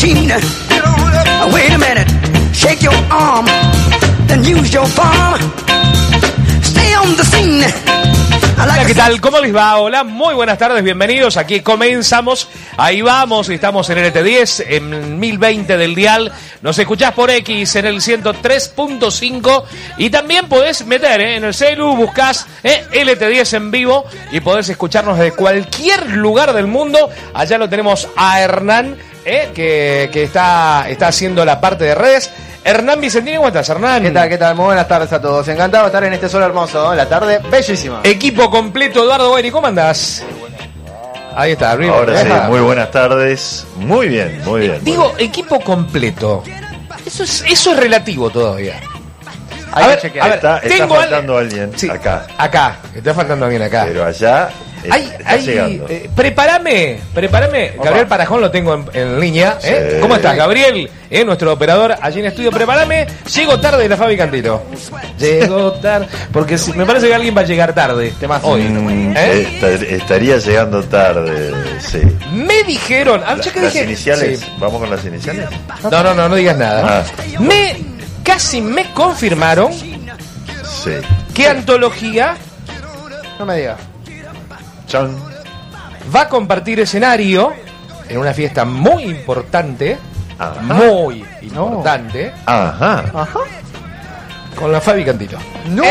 machine. Wait a minute, shake your arm, then use your palm. Stay on the scene. Hola, ¿qué tal? ¿Cómo les va? Hola, muy buenas tardes, bienvenidos. Aquí comenzamos, ahí vamos, estamos en LT10, en 1020 del dial. Nos escuchás por X en el 103.5 y también podés meter en el celu, buscás LT10 en vivo y podés escucharnos desde cualquier lugar del mundo. Allá lo tenemos a Hernán, que está haciendo la parte de redes. Hernán Vicentini, ¿cómo estás, Hernán? ¿Qué tal? ¿Qué tal? Muy buenas tardes a todos. Encantado de estar en este sol hermoso, la tarde bellísima. Equipo completo, Eduardo Boeri, ¿cómo andás? Ahí está, arriba. Ahora sí, muy buenas tardes. Muy bien, muy bien. Digo, equipo completo. Eso es relativo todavía. Hay que chequear. Está faltando alguien acá. Acá, está faltando alguien acá. Pero allá está llegando. Prepárame. Gabriel Parajón lo tengo en línea. Sí. ¿Cómo estás, Gabriel? Nuestro operador allí en estudio. Prepárame. Llego tarde de la Fabi Cantilo. Llego tarde. Porque me parece que alguien va a llegar tarde. Hoy. Estaría llegando tarde, sí. Me dijeron. Las iniciales. Sí. ¿Vamos con las iniciales? No digas nada. Casi me confirmaron que Antología, No me digas, Chan. va a compartir escenario en una fiesta muy importante. Ajá. Muy importante. Ajá. Con la Fabi Cantilo. ¡No!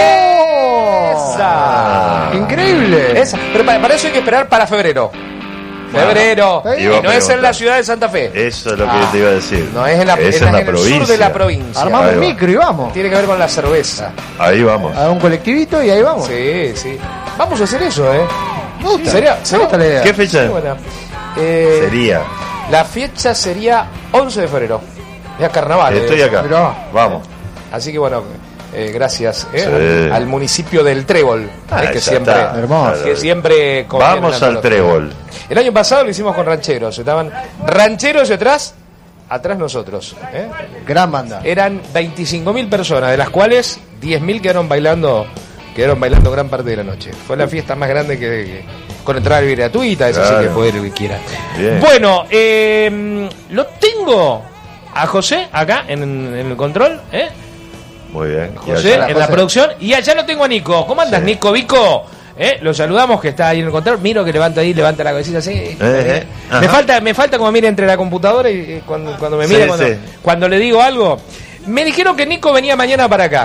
¡Esa! ¡Increíble! Esa. Pero para eso hay que esperar para febrero. Febrero. Bueno, Y no es en la ciudad de Santa Fe. Eso es lo que te iba a decir. No es en la es en la el provincia. sur de la provincia. Armamos un micro y vamos. Tiene que ver con la cerveza. Ahí vamos. A un colectivito y ahí vamos. Sí. Vamos a hacer eso, Me gusta. ¿Sería? Me gusta la idea. ¿Qué fecha Sí, bueno. sería? La fecha sería 11 de febrero. Es carnaval. Estoy acá. Pero Vamos. Así que bueno, gracias Sí. al municipio del Trébol, que ya siempre, está. Hermoso. que siempre conviene Vamos la al pelota. Trébol. El año pasado lo hicimos con rancheros. Estaban rancheros y atrás nosotros. gran banda. Eran 25.000 personas, de las cuales 10.000 quedaron bailando gran parte de la noche. Fue la fiesta más grande que con entrada libre gratuita, eso sí Claro. que puede ir el que quiera. Bien. Bueno, lo tengo a José acá en el control, Muy bien. Y José allá. en la producción, y allá lo tengo a Nico. ¿Cómo andas, Sí. Nico Vico? Lo saludamos, que está ahí en el control. Miro que levanta la cabecita así. Me falta como mire entre la computadora y cuando me mira, Sí. cuando le digo algo. Me dijeron que Nico venía mañana para acá.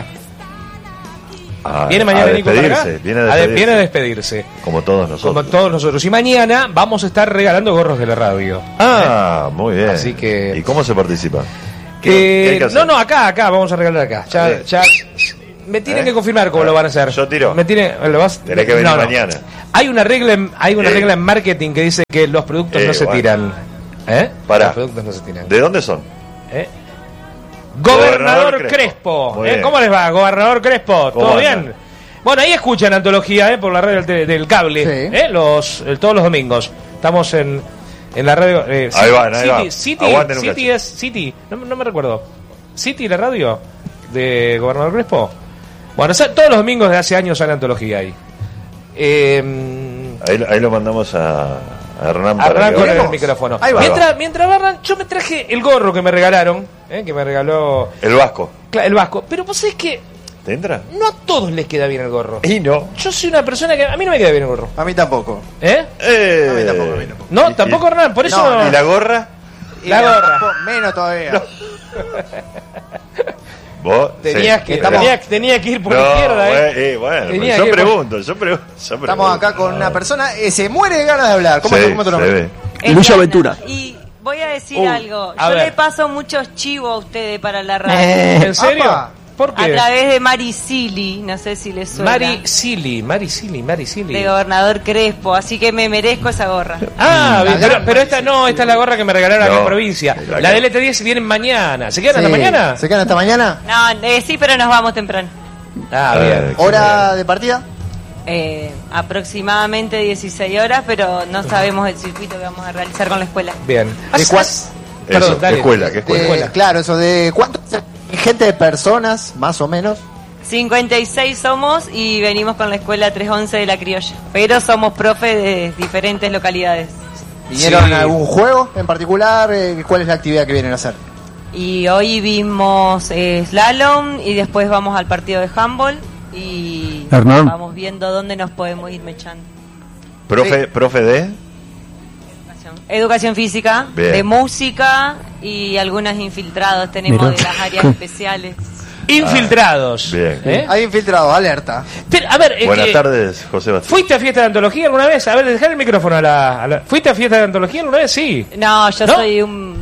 Viene mañana Nico para acá. Viene a despedirse. Como todos nosotros. Como todos nosotros. Y mañana vamos a estar regalando gorros de la radio. Muy bien. Así que- ¿Y cómo se participa? ¿Qué hay que hacer? No, acá, vamos a regalar acá. Ya. Me tienen que confirmar cómo lo van a hacer. Yo tiro. Tenés que venir mañana. Hay una regla en marketing que dice que los productos no se bueno. tiran. Pará. Los productos no se tiran. ¿De dónde son? Gobernador Crespo. Muy bien. ¿Cómo les va, Gobernador Crespo? ¿Cómo ¿Todo andan? bien? Bueno, ahí escuchan Antología por la radio del cable. Sí. Todos los domingos. Estamos en la radio. Ahí van. City Aguanten un City cacho. es City. No me recuerdo. City, la radio de Gobernador Crespo. Bueno, todos los domingos de hace años sale Antología ahí. Ahí lo mandamos a Hernán para Arranco que con vaya. el micrófono. Ahí va. Mientras barran, yo me traje el gorro que me regalaron, que me regaló El Vasco. el Vasco. Pero vos sabés que ¿Te entra? no a todos les queda bien el gorro. Y no. Yo soy una persona que a mí no me queda bien el gorro. A mí tampoco. A mí tampoco. No, tampoco, Hernán, por eso No, ¿Y la gorra? la gorra. Menos todavía. Vos Tenía que ir por la izquierda, Bueno, Tenía yo que- pregunto. Estamos acá con una persona se muere de ganas de hablar. ¿Cómo Sí, tu se nombre? ve. Luis Aventura. Y voy a decir algo. a Yo ver. le paso muchos chivos a ustedes para la radio. ¿En serio? Apa. ¿Por A qué? través de Maricili, no sé si les suena. Mari Silly. De Gobernador Crespo, así que me merezco esa gorra. Ah, bien, pero esta no, esta es la gorra que me regalaron aquí en No, provincia. la La que- del LT10 viene mañana. ¿Se quedan hasta mañana? ¿Se quedan hasta mañana? No, sí, pero nos vamos temprano. Ah, bien. ¿Hora de partida? Aproximadamente 16 horas, pero no sabemos el circuito que vamos a realizar con la escuela. Bien. ¿De cuál? Perdón, Eso, dale. ¿qué escuela? ¿Qué escuela? Claro, eso de cuánto gente de personas, más o menos. 56 somos y venimos con la escuela 311 de la Criolla. Pero somos profe de diferentes localidades. ¿Vinieron Sí. a algún juego en particular? ¿Cuál es la actividad que vienen a hacer? Y hoy vimos slalom y después vamos al partido de handball y Hernán. vamos viendo dónde nos podemos ir mechando. Profe de. Educación física, Bien. de música y algunos infiltrados tenemos Mirá. de las áreas especiales. Infiltrados. Bien. ¿Eh? Hay infiltrado, alerta. Pero, a ver, Buenas tardes, José Bastián. ¿fuiste a fiesta de antología alguna vez? A ver, dejar el micrófono a la... ¿Fuiste a fiesta de antología alguna vez? Sí. No, yo ¿No? soy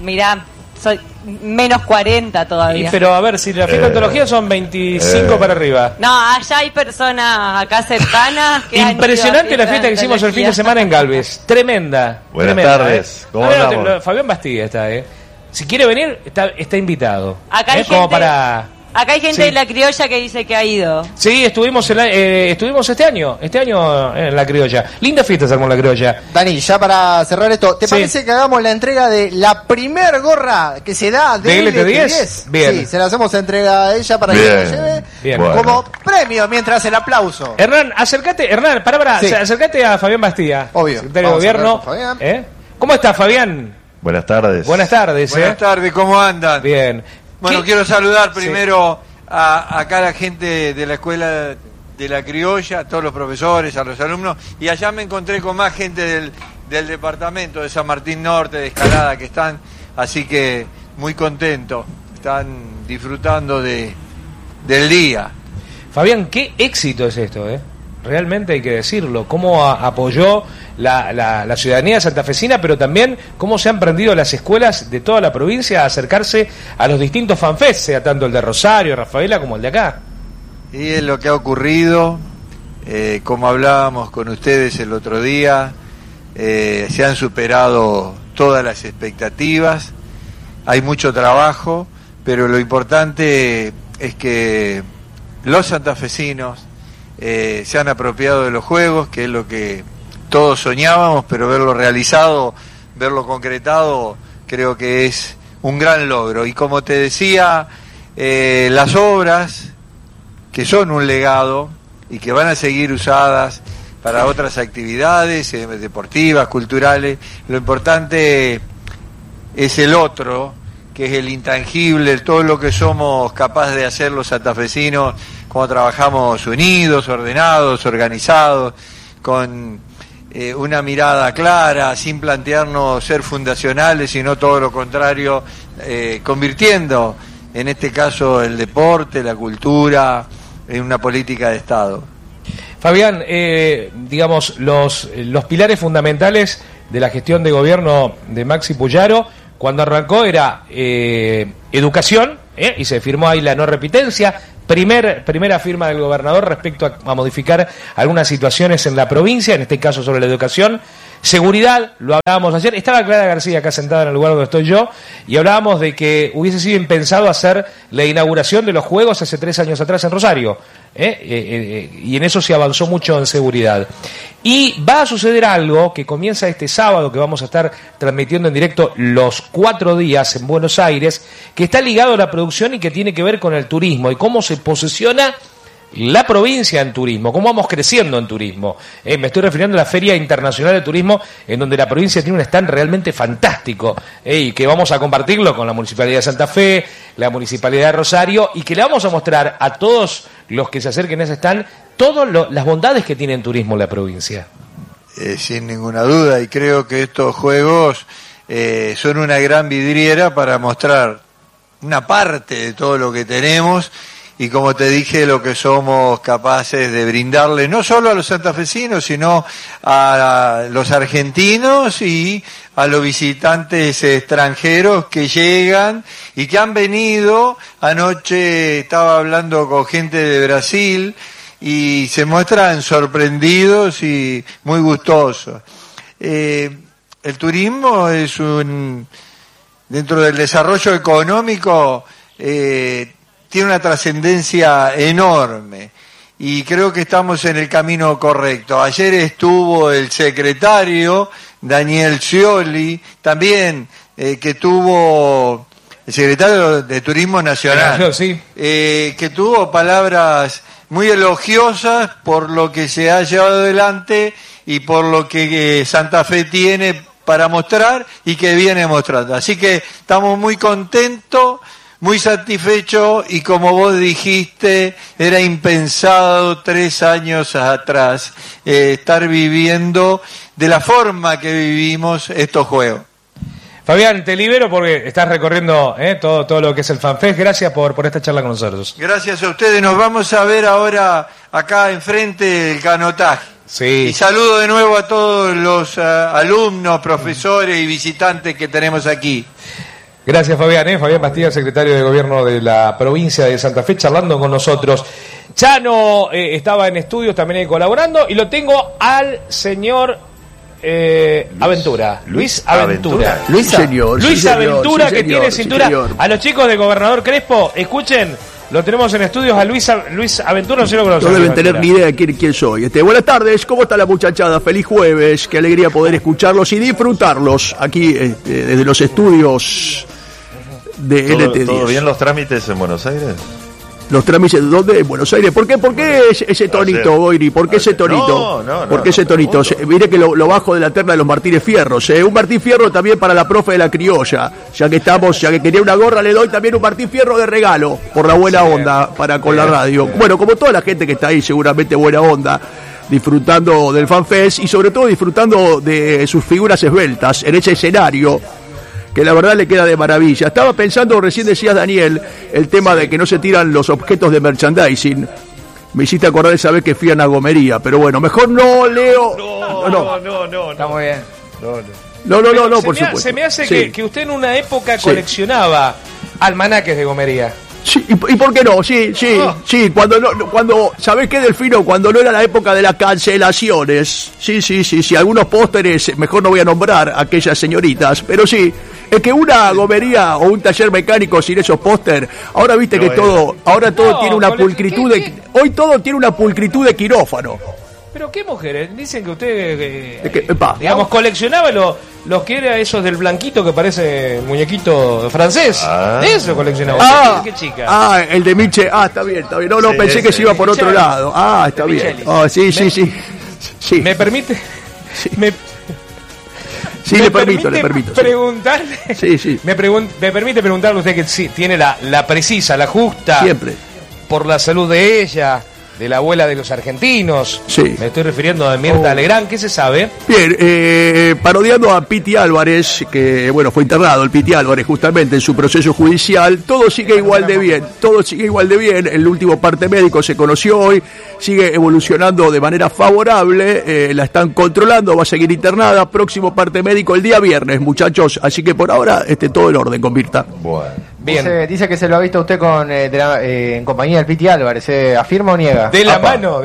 soy menos 40 todavía. Pero a ver, si la fiesta de antología son 25 para arriba. No, allá hay personas acá cercanas que han ido a Impresionante la fiesta que hicimos el fin de antología. semana en Galvez. Tremenda. Buenas tremenda, tardes. ¿Cómo A ver, andamos? Fabián Bastía está, Si quiere venir, está invitado. Acá hay Como gente- para... Acá hay gente Sí. de la criolla que dice que ha ido. Sí, estuvimos este año en la criolla. Linda fiesta se armó en la criolla. Dani, ya para cerrar esto, ¿te Sí. parece que hagamos la entrega de la primer gorra que se da ¿De de LT10? Bien. Sí, se la hacemos entrega a ella para que Bien. la lleve Bien. Bueno. como premio mientras el aplauso. Hernán, pará, Sí. acércate a Fabián Bastía. Obvio. Secretario de Vamos a Gobierno. hablar con Fabián. ¿Cómo está, Fabián? Buenas tardes. Buenas tardes. Buenas tardes, ¿cómo andan? Bien. Bueno, ¿Qué- quiero saludar primero a acá la gente de la escuela de la criolla, a todos los profesores, a los alumnos, y allá me encontré con más gente del departamento de San Martín Norte, de Escalada, que están, así que muy contentos, están disfrutando del día. Fabián, qué éxito es esto, Realmente hay que decirlo. Cómo apoyó la ciudadanía santafesina, pero también cómo se han prendido las escuelas de toda la provincia a acercarse a los distintos fanfests, sea tanto el de Rosario, Rafaela, como el de acá. Y es lo que ha ocurrido, como hablábamos con ustedes el otro día, se han superado todas las expectativas, hay mucho trabajo, pero lo importante es que los santafesinos se han apropiado de los juegos, que es lo que todos soñábamos, pero verlo realizado, verlo concretado, creo que es un gran logro. Y como te decía, las obras que son un legado y que van a seguir usadas para otras actividades deportivas, culturales, lo importante es el otro, que es el intangible, todo lo que somos capaces de hacer los santafesinos, cómo trabajamos unidos, ordenados, organizados, con una mirada clara, sin plantearnos ser fundacionales, sino todo lo contrario, convirtiendo, en este caso, el deporte, la cultura, en una política de Estado. Fabián, digamos, los pilares fundamentales de la gestión de gobierno de Maxi Puyaro, cuando arrancó era educación, y se firmó ahí la no repitencia, primera firma del gobernador respecto a modificar algunas situaciones en la provincia, en este caso sobre la educación. Seguridad, lo hablábamos ayer, estaba Clara García acá sentada en el lugar donde estoy yo, y hablábamos de que hubiese sido impensado hacer la inauguración de los Juegos hace 3 años atrás en Rosario, y en eso se avanzó mucho en seguridad. Y va a suceder algo que comienza este sábado, que vamos a estar transmitiendo en directo los 4 días en Buenos Aires, que está ligado a la producción y que tiene que ver con el turismo y cómo se posiciona la provincia en turismo, cómo vamos creciendo en turismo. Me estoy refiriendo a la Feria Internacional de Turismo, en donde la provincia tiene un stand realmente fantástico, y que vamos a compartirlo con la Municipalidad de Santa Fe, la Municipalidad de Rosario, y que le vamos a mostrar a todos los que se acerquen a ese stand todas las bondades que tiene en turismo la provincia. Sin ninguna duda, y creo que estos juegos son una gran vidriera para mostrar una parte de todo lo que tenemos, y como te dije, lo que somos capaces de brindarle no solo a los santafesinos, sino a los argentinos y a los visitantes extranjeros que llegan y que han venido. Anoche estaba hablando con gente de Brasil y se muestran sorprendidos y muy gustosos. El turismo es dentro del desarrollo económico, tiene una trascendencia enorme y creo que estamos en el camino correcto. Ayer estuvo el secretario Daniel Scioli, también que tuvo el secretario de Turismo Nacional, Sí. que tuvo palabras muy elogiosas por lo que se ha llevado adelante y por lo que Santa Fe tiene para mostrar y que viene mostrando. Así que estamos muy contentos, muy satisfechos, y como vos dijiste, era impensado 3 años atrás estar viviendo de la forma que vivimos estos juegos. Fabián, te libero porque estás recorriendo todo lo que es el FanFest. Gracias por esta charla con nosotros. Gracias a ustedes. Nos vamos a ver ahora acá enfrente del canotaje. Sí. Y saludo de nuevo a todos los alumnos, profesores y visitantes que tenemos aquí. Gracias, Fabián. Fabián Bastida, secretario de Gobierno de la provincia de Santa Fe, charlando con nosotros. Chano estaba en estudios también ahí colaborando, y lo tengo al señor Aventura. Luis Aventura. Luis Aventura, sí, que señor, tiene cintura. Sí, a los chicos de Gobernador Crespo, escuchen, lo tenemos en estudios a Luis Aventura, no sé lo conocen. No deben tener ni idea de quién soy. Buenas tardes, ¿cómo está la muchachada? Feliz jueves, qué alegría poder escucharlos y disfrutarlos aquí desde los estudios de LT10. ¿Todo bien los trámites en Buenos Aires? Los trámites, ¿dónde? En Buenos Aires. ¿Por qué ese tonito, Goiri? ¿Por qué ese tonito? ¿Por qué ese tonito? Mire que lo bajo de la terna de los Martínez Fierros. Un Martín Fierro también para la profe de la criolla. Ya que quería una gorra, le doy también un Martín Fierro de regalo, por la buena onda para con la radio. Bueno, como toda la gente que está ahí, seguramente buena onda, disfrutando del FanFest y sobre todo disfrutando de sus figuras esbeltas en ese escenario, que la verdad le queda de maravilla. Estaba pensando, recién decías, Daniel, el tema de que no se tiran los objetos de merchandising. Me hiciste acordar esa vez que fui a una gomería, pero bueno, mejor no, Leo. No. Está muy bien. No, por supuesto. Se me hace que usted en una época coleccionaba almanaques de gomería. Sí, ¿y por qué no? Sí, cuando ¿sabés qué, Delfino? Cuando no era la época de las cancelaciones. Sí, algunos pósteres, mejor no voy a nombrar a aquellas señoritas, pero sí, es que una gomería o un taller mecánico sin esos póster, ahora viste que todo tiene una pulcritud hoy todo tiene una pulcritud de quirófano. Pero qué mujeres, dicen que usted, digamos, coleccionaba los que eran esos del blanquito que parece muñequito francés. Eso coleccionaba. ¿Qué chica? El de Miche. Está bien. No, pensé que se iba por otro lado. Está bien. Sí. ¿Me permite? Sí. Le permito. Preguntarle. Sí. Me permite preguntarle a usted que sí, tiene la precisa, la justa. Siempre. Por la salud de ella, de la abuela de los argentinos. Sí. Me estoy refiriendo a Mirta Legrand. ¿Qué se sabe? Bien, parodiando a Piti Álvarez, que fue internado el Piti Álvarez justamente en su proceso judicial. Todo sigue igual de bien. El último parte médico se conoció hoy, sigue evolucionando de manera favorable, la están controlando, va a seguir internada. Próximo parte médico el día viernes, muchachos. Así que por ahora todo en orden con Mirta. Bueno. Bien. Dice que se lo ha visto usted en compañía del Piti Álvarez. ¿Afirma o niega? De la mano.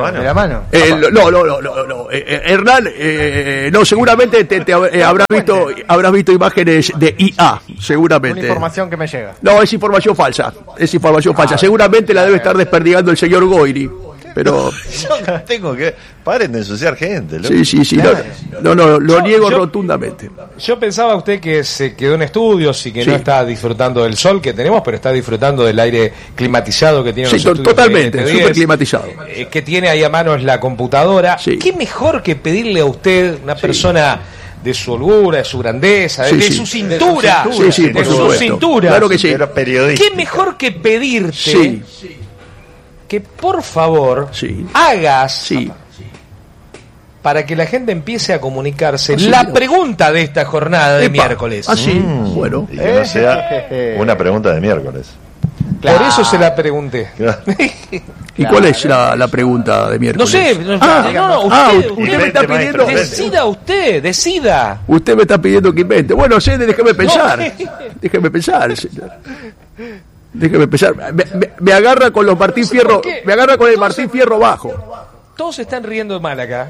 No. Hernán, no, seguramente habrás visto imágenes de IA, seguramente. Una información que me llega. No, es información falsa. Seguramente la debe estar desperdigando el señor Goiri. Pero yo tengo que... Paren de ensuciar gente. ¿no? Sí. No, lo niego rotundamente. Yo pensaba usted que se quedó en estudios y que no está disfrutando del sol que tenemos, pero está disfrutando del aire climatizado que tiene los estudios. Totalmente, súper climatizado. Que tiene ahí a mano la computadora. Sí. ¿Qué mejor que pedirle a usted, una persona de su holgura, de su grandeza, de su cintura? Por supuesto. Cintura. Claro que sí. ¿Qué mejor que pedirte que por favor hagas para que la gente empiece a comunicarse la pregunta de esta jornada de miércoles? Bueno. Y que no sea una pregunta de miércoles. Claro. Por eso se la pregunté. ¿Y cuál es la pregunta de miércoles? No sé. Usted me está pidiendo... Decida. Usted me está pidiendo que invente. Bueno, déjeme pensar. Déjeme pensar. Me agarra con los Martín Fierro. Me agarra con el Martín Fierro bajo. Todos se están riendo mal acá.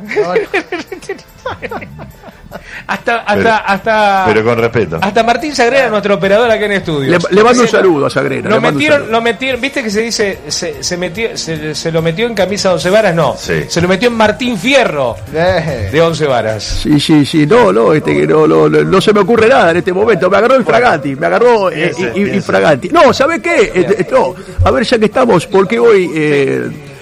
hasta pero con respeto. Hasta Martín Sagrera, nuestro operador acá en estudio. Le mando un saludo a Sagrera. Lo metieron, viste que se dice, se lo metió en camisa de 11 varas, no. Sí. Se lo metió en Martín Fierro de 11 varas. Sí. No se me ocurre nada en este momento. Me agarró el Fraganti. Me agarró Fraganti. No, ¿sabe qué? A ver, ya que estamos, porque hoy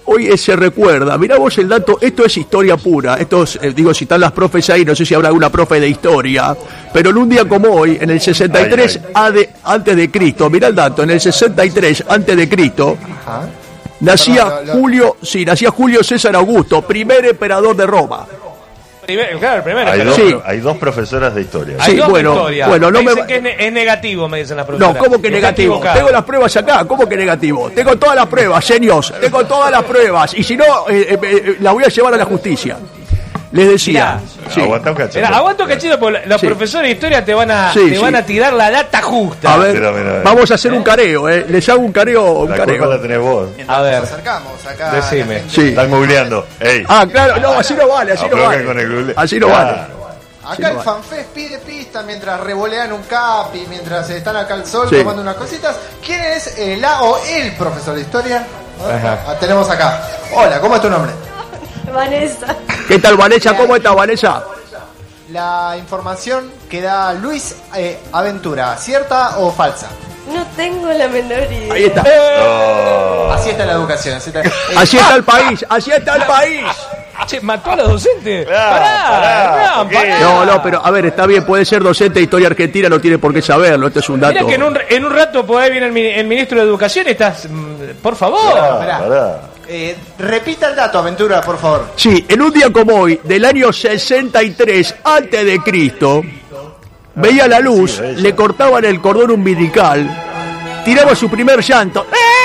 hoy se recuerda, mirá vos el dato, esto es historia pura, esto es, digo, si están las profes ahí, no sé si habrá alguna profe de historia, pero en un día como hoy, en el 63 antes de Cristo, mirá el dato, en el 63 antes de Cristo, nacía Julio César Augusto, primer emperador de Roma. Claro, primero. Hay dos profesoras de historia. Hay dos de historia. No me dicen que es negativo, me dicen las profesoras. No, ¿cómo que negativo? Tengo las pruebas acá, ¿cómo que negativo? Tengo todas las pruebas, señores, tengo todas las pruebas, y si no, las voy a llevar a la justicia. Les decía. Aguanta un cachito. Aguanta un cachito, porque los profesores de historia te van a tirar la data justa. A ver, vamos a hacer un careo, les hago un careo. La culpa la tenés vos. A ver. Nos acercamos acá. Decime. Sí. Están googleando. Ey. Claro, no, así no vale, así no vale. Con el Google. Así no vale. Acá el fanfest pide pista mientras revolean un capi, mientras están acá al sol tomando unas cositas. ¿Quién es la o el profesor de historia? Tenemos acá. Hola, ¿cómo es tu nombre? Vanessa. ¿Qué tal, Vanessa? ¿Cómo está, Vanessa? La información que da Luis Aventura, ¿cierta o falsa? No tengo la menor idea. Ahí está. Así está la educación. Así está el país, así está el país. Che, mató a los docentes. Pará. No, pero a ver, está bien, puede ser docente de historia argentina, no tiene por qué saberlo, esto es un dato. Mira que en un rato por ahí viene el ministro de Educación y estás... por favor. Pará. Repita el dato, Aventura, por favor. Sí, en un día como hoy, del año 63 antes de Cristo, veía la luz, le cortaban el cordón umbilical, tiraba su primer llanto.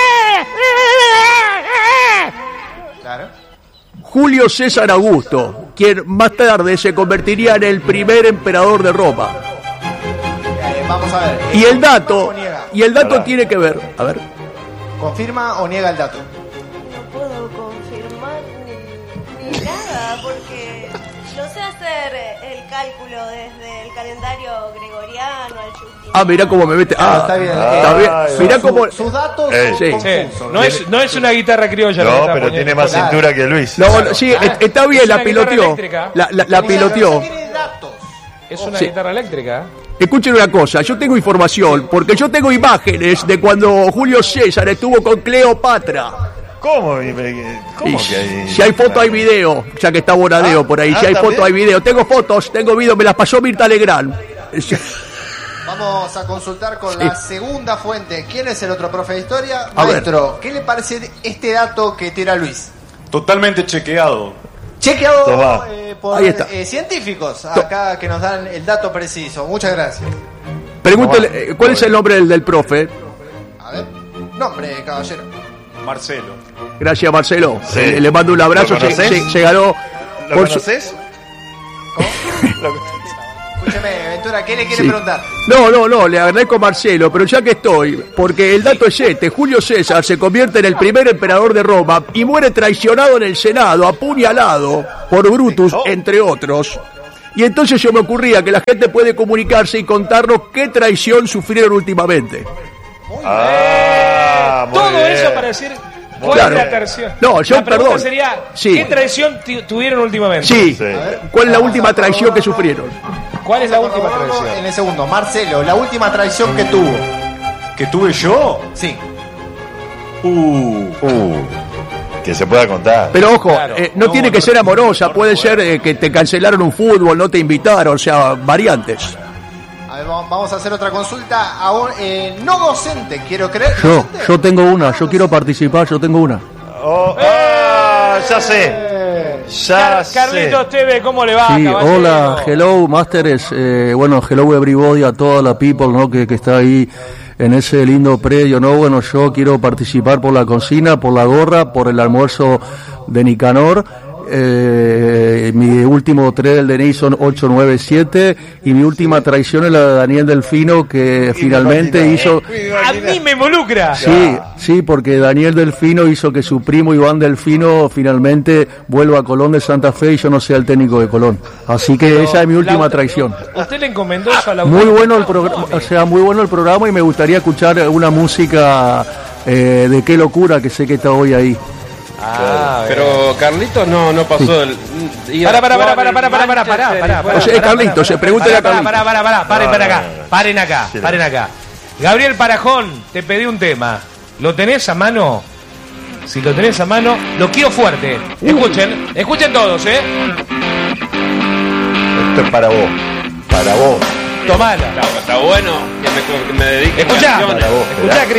Claro. Julio César Augusto, quien más tarde se convertiría en el primer emperador de Roma. Vamos a ver. Y el dato tiene que ver, a ver. ¿Confirma o niega el dato? No puedo confirmar ni nada, porque no sé hacer el cálculo desde el calendario gregoriano al justiniano. Mirá cómo me mete. Está bien. Mirá cómo. Sus datos Sí. confusos. No es una guitarra criolla. No, pero tiene más cintura que Luis. No, sí, está bien, la piloteó. La piloteó. Es una guitarra eléctrica. Escuchen una cosa, yo tengo información, porque yo tengo imágenes de cuando Julio César estuvo con Cleopatra. ¿Cómo? ¿Cómo que hay? Si hay foto, hay video, ya que está Bonadeo por ahí. Si hay foto, hay video. Tengo fotos, tengo video, me las pasó Mirta Legrand. Vamos a consultar con la segunda fuente. ¿Quién es el otro profe de historia? Maestro, ¿qué le parece este dato que tira Luis? Totalmente chequeado. Chequeado por científicos acá que nos dan el dato preciso. Muchas gracias. Pregúntele, ¿cuál es el nombre del profe? A ver, nombre, caballero. Marcelo. Gracias, Marcelo. Sí. Le mando un abrazo. ¿Lo conocés? Se ganó. ¿Lo conoces? Escúcheme, Ventura, ¿qué le quiere preguntar? No, le agradezco a Marcelo, pero ya que estoy, porque el dato es este: Julio César se convierte en el primer emperador de Roma y muere traicionado en el Senado, apuñalado por Brutus, entre otros. Y entonces yo me ocurría que la gente puede comunicarse y contarnos qué traición sufrieron últimamente. Todo eso para decir cuál es la traición. No, yo, la pregunta perdón. sería, ¿qué traición tuvieron últimamente? Sí. ¿Cuál es la última traición que sufrieron? ¿Cuál es la última traición? En el segundo, Marcelo, la última traición que tuvo. ¿Que tuve yo? Sí. Que se pueda contar. Pero ojo, no tiene que ser amorosa, puede ser que te cancelaron un fútbol, no te invitaron, o sea, variantes. A ver, vamos a hacer otra consulta a un no docente, quiero creer. Yo tengo una, yo quiero participar, yo tengo una. Ya sé. Carlitos TV, ¿cómo le va? Sí, caballero? hola, hello, Masters, bueno, hello everybody, a toda la people, ¿no? que está ahí en ese lindo predio, ¿no? Bueno, yo quiero participar por la cocina, por la gorra, por el almuerzo de Nicanor. Mi último 3 del DNI son 897 y mi última traición es la de Daniel Delfino, que finalmente hizo... A mí me involucra. Sí, porque Daniel Delfino hizo que su primo Iván Delfino finalmente vuelva a Colón de Santa Fe y yo no sea el técnico de Colón. Así que esa es mi última traición. ¿Usted le encomendó eso a la Muy bueno el programa, o sea, muy bueno el programa, y me gustaría escuchar una música de Qué Locura, que sé que está hoy ahí. Pero Carlitos no pasó el... Para. O sea, Carlitos, se pregunta a Carlitos. Paren acá. Gabriel Parajón, te pedí un tema. ¿Lo tenés a mano? Si lo tenés a mano, lo quiero fuerte. Escuchen todos, Esto es para vos. Para vos. Tomala. Está bueno que me dedique. Escuchá, canciones. escuchá,